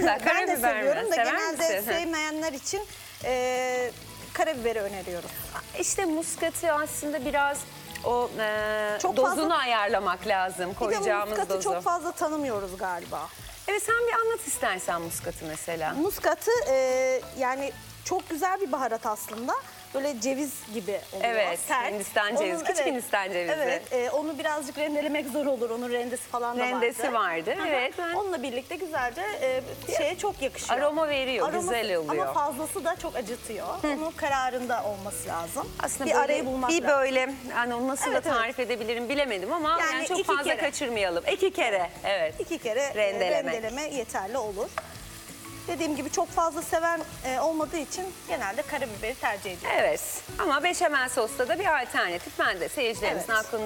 güzel. Ben de Karabiber mi? seviyorum da Sever genelde misin? sevmeyenler için karabiberi öneriyoruz. İşte muskatı aslında biraz o Çok dozunu fazla- ayarlamak lazım, Bir de koyacağımız muskatı dozu. çok fazla tanımıyoruz galiba. Evet, sen bir anlat istersen muskatı mesela. Muskatı yani çok güzel bir baharat aslında. Böyle ceviz gibi oluyor. Evet, sert. Hindistan cevizi, küçük Hindistan cevizi. Evet, onu birazcık rendelemek zor olur. Onun rendesi falan da Rendesi vardı, Hı hı. evet. Onunla birlikte güzelce şeye çok yakışıyor. Aroma veriyor, güzel oluyor. Ama fazlası da çok acıtıyor. Onun kararında olması lazım. Aslında bir böyle, arayı bulmak bir lazım. böyle hani onu nasıl Evet, da tarif edebilirim bilemedim ama Yani yani çok iki fazla kere. kaçırmayalım. 2 kere, evet. 2 kere Rendelemek. rendeleme yeterli olur. Dediğim gibi çok fazla seven olmadığı için genelde karabiberi tercih ediyorum. Evet, ama beşamel sosta da bir alternatif. Ben de seyircilerimizin Evet. aklında